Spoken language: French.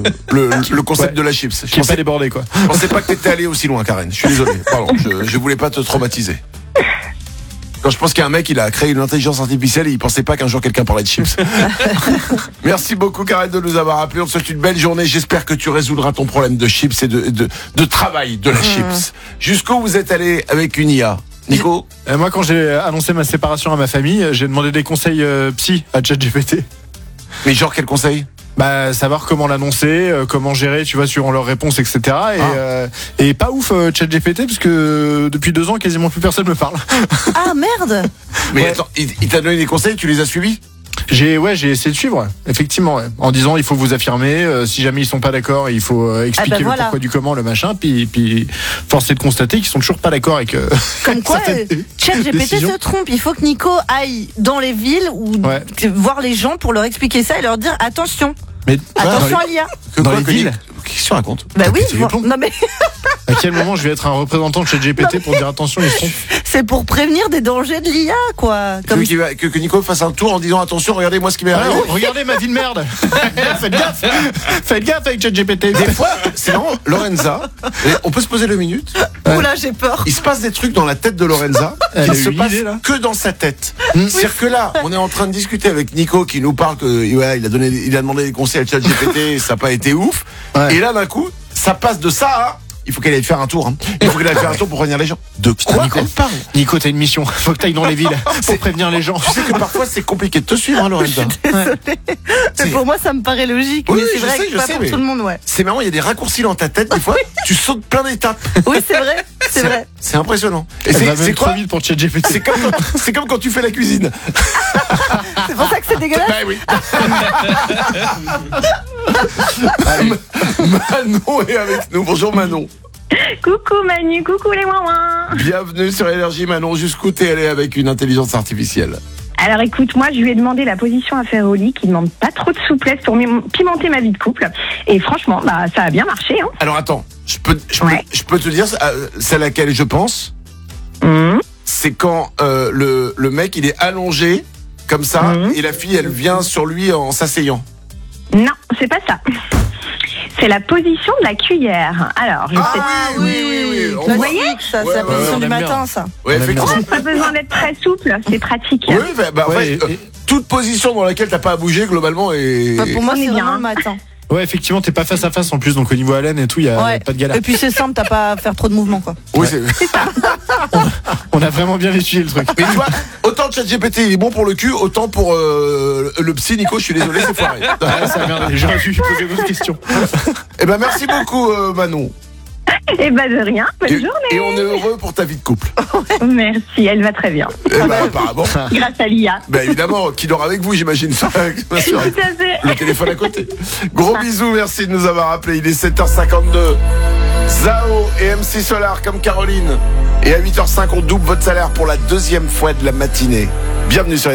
le concept de la chips. Qui est pas débordé, quoi. Je pensais pas que t'étais allé aussi loin, Karen. Je suis désolé. Pardon, je voulais pas te traumatiser. Quand je pense qu'un mec, il a créé une intelligence artificielle et il pensait pas qu'un jour quelqu'un parlait de chips. Merci beaucoup, Karen, de nous avoir appelé. On te souhaite une belle journée. J'espère que tu résoudras ton problème de chips et de travail de la chips. Jusqu'où vous êtes allé avec une IA, Nico? Moi, quand j'ai annoncé ma séparation à ma famille, j'ai demandé des conseils psy à ChatGPT. Mais genre, quel conseil? Savoir comment l'annoncer, comment gérer, tu vois, suivant leurs réponses, etc. Et pas ouf, ChatGPT, parce que depuis 2 ans, quasiment plus personne me parle. Ah merde. Mais attends, il t'a donné des conseils, tu les as suivis? J'ai essayé de suivre, effectivement, en disant il faut vous affirmer, si jamais ils sont pas d'accord, il faut expliquer le pourquoi du comment, le machin, puis force est de constater qu'ils sont toujours pas d'accord avec. Comme quoi, ChatGPT se trompe. Il faut que Nico aille dans les villes ou voir les gens pour leur expliquer ça et leur dire attention. Mais attention à l'IA. Dans les villes. Qu'est-ce que tu racontes? Bah oui, non mais. À quel moment je vais être un représentant de ChatGPT pour dire attention, ils sont. C'est pour prévenir des dangers de l'IA, quoi. Comme que Nico fasse un tour en disant attention, regardez moi ce qui m'est arrivé. Regardez ma vie de merde. Faites gaffe avec ChatGPT. Des fois, c'est marrant, Lorenza, on peut se poser 2 minutes. Oula, j'ai peur. Il se passe des trucs dans la tête de Lorenza qui ne se passent que dans sa tête. C'est-à-dire que là, on est en train de discuter avec Nico qui nous parle que il a demandé des conseils à ChatGPT, ça n'a pas été ouf. Et là, d'un coup, ça passe de ça à il faut qu'elle aille faire un tour. Il faut qu'elle aille faire un tour pour prévenir les gens. De quoi elle parle? Nico, t'as une mission. Faut que t'ailles dans les villes pour prévenir les gens. Tu sais que parfois c'est compliqué de te suivre, Lorenza. Désolée. Mais pour moi, ça me paraît logique. Oui, mais c'est vrai que pas pour tout le monde, ouais. C'est marrant, il y a des raccourcis dans ta tête. Des fois, tu sautes plein d'étapes. Oui, c'est vrai. C'est vrai. C'est impressionnant. Et c'est trop vite pour ChatGPT. C'est comme quand tu fais la cuisine. C'est pour ça que c'est dégueulasse. Bah oui. Manon est avec nous. Bonjour Manon. Coucou Manu, coucou les ouin-ouin. Bienvenue sur Énergie Manon. Jusqu'où t'es allée avec une intelligence artificielle? Alors écoute, moi je lui ai demandé la position à faire au lit qui demande pas trop de souplesse pour pimenter ma vie de couple. Et franchement, ça a bien marché. Hein. Alors attends, je peux te dire c'est à laquelle je pense. C'est quand le mec il est allongé comme ça et la fille elle vient sur lui en s'asseyant. Non, c'est pas ça. C'est la position de la cuillère. Alors, je sais. Oui. Vous voyez ça, c'est la position du matin, ça. Oui, effectivement. Pas besoin d'être très souple, c'est pratique. Oui, en fait, toute position dans laquelle t'as pas à bouger globalement est. Pour moi, c'est vraiment le matin. Ouais, effectivement, t'es pas face à face en plus, donc au niveau haleine et tout, il y a pas de galère. Et puis c'est simple, t'as pas à faire trop de mouvements, quoi. Oui, c'est ça. On a vraiment bien étudié le truc. Mais tu vois, autant ChatGPT il est bon pour le cul, autant pour le psy, Nico, je suis désolé, c'est foiré. Ça merde, j'aurais dû poser d'autres questions. Eh ben merci beaucoup Manon. Eh ben de rien, bonne journée. Et on est heureux pour ta vie de couple. Merci, elle va très bien. Eh ben apparemment. Grâce à l'IA. Ben évidemment, qui dort avec vous, j'imagine. Le téléphone à côté. Gros bisous, merci de nous avoir appelés. Il est 7h52. Zao et MC Solar comme Caroline. Et à 8h05, on double votre salaire pour la 2e fois de la matinée. Bienvenue sur